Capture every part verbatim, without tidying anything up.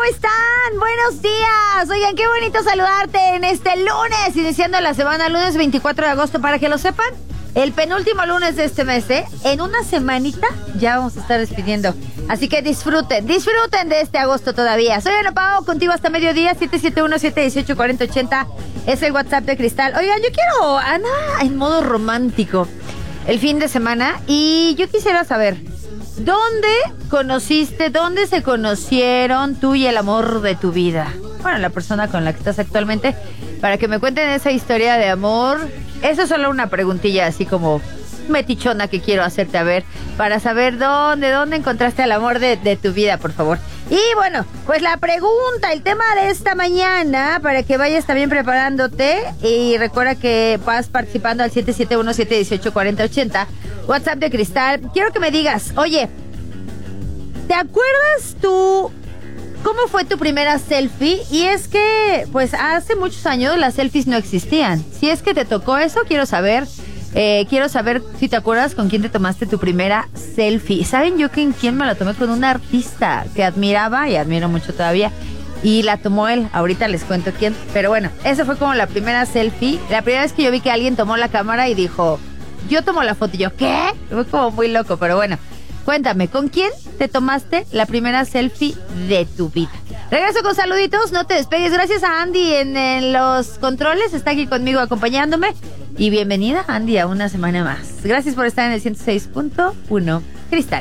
están? Buenos días. Oigan, qué bonito saludarte en este lunes, iniciando la semana, lunes veinticuatro de agosto, para que lo sepan. El penúltimo lunes de este mes, ¿eh? En una semanita ya vamos a estar despidiendo. Así que disfruten, disfruten de este agosto todavía. Soy Ana Pao, contigo hasta mediodía. Siete siete uno, siete uno ocho, cuatro cero ocho cero es el WhatsApp de Cristal. Oigan, yo quiero, Ana, en modo romántico el fin de semana. Y yo quisiera saber, ¿dónde conociste, dónde se conocieron tú y el amor de tu vida? Bueno, la persona con la que estás actualmente, para que me cuenten esa historia de amor. Eso es solo una preguntilla así como metichona que quiero hacerte, a ver, para saber dónde, dónde encontraste el amor de, de tu vida, por favor. Y bueno, pues la pregunta, el tema de esta mañana, para que vayas también preparándote, y recuerda que vas participando al siete siete uno, siete uno ocho, cuatro cero ocho cero, WhatsApp de Cristal. Quiero que me digas, oye, ¿te acuerdas tú cómo fue tu primera selfie? Y es que, pues, hace muchos años las selfies no existían. Si es que te tocó eso, quiero saber, eh, quiero saber si te acuerdas con quién te tomaste tu primera selfie. ¿Saben yo que en quién me la tomé? Con un artista que admiraba y admiro mucho todavía. Y la tomó él, ahorita les cuento quién. Pero bueno, esa fue como la primera selfie. La primera vez que yo vi que alguien tomó la cámara y dijo, yo tomo la foto. Y yo, ¿qué? Fue como muy loco, pero bueno. Cuéntame, ¿con quién te tomaste la primera selfie de tu vida? Regreso con saluditos, no te despegues. Gracias a Andy en, en los controles, está aquí conmigo acompañándome. Y bienvenida, Andy, a una semana más. Gracias por estar en el ciento seis punto uno Cristal.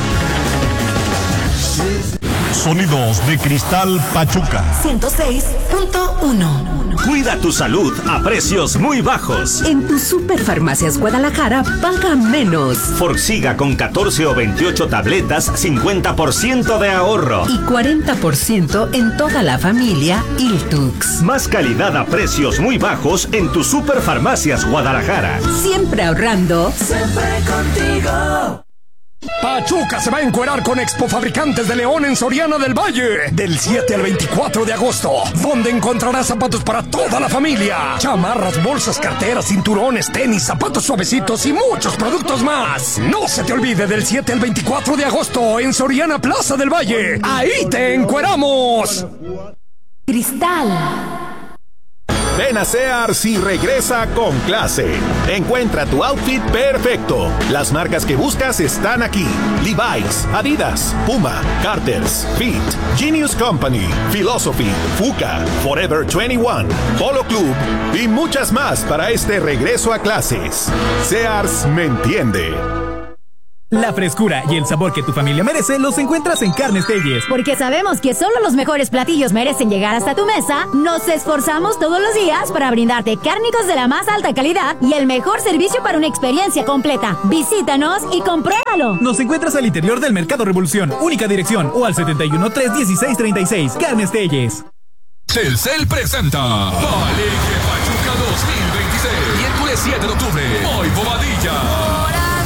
Sonidos de Cristal Pachuca. ciento seis punto uno. Cuida tu salud a precios muy bajos. En tu Superfarmacias Guadalajara paga menos. Forxiga con catorce o veintiocho tabletas, cincuenta por ciento de ahorro. Y cuarenta por ciento en toda la familia Iltux. Más calidad a precios muy bajos en tu Superfarmacias Guadalajara. Siempre ahorrando. Siempre contigo. Pachuca se va a encuerar con Expo Fabricantes de León en Soriana del Valle del siete al veinticuatro de agosto, donde encontrarás zapatos para toda la familia, chamarras, bolsas, carteras, cinturones, tenis, zapatos suavecitos y muchos productos más. No se te olvide, del siete al veinticuatro de agosto en Soriana Plaza del Valle. ¡Ahí te encueramos! Cristal. Ven a Sears y regresa con clase. Encuentra tu outfit perfecto. Las marcas que buscas están aquí: Levi's, Adidas, Puma, Carter's, Fit, Genius Company, Philosophy, Fuka, Forever veintiuno, Polo Club y muchas más para este regreso a clases. Sears me entiende. La frescura y el sabor que tu familia merece los encuentras en Carnes Telles. Porque sabemos que solo los mejores platillos merecen llegar hasta tu mesa, nos esforzamos todos los días para brindarte cárnicos de la más alta calidad y el mejor servicio para una experiencia completa. Visítanos y compruébalo. Nos encuentras al interior del Mercado Revolución, única dirección, o al setenta y uno, tres dieciséis, treinta y seis. Carnes Telles. Telcel presenta Alegre Pachuca dos mil veintiséis. Miércoles siete de octubre. Moy Bobadilla.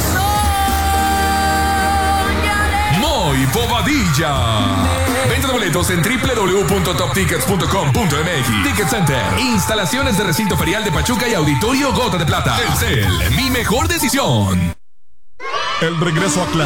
Moy Bobadilla. Venta de boletos en doble u doble u doble u punto top tickets punto com punto m x. Ticket Center. Instalaciones de recinto ferial de Pachuca y Auditorio Gota de Plata. Telcel, mi mejor decisión. El regreso a clase.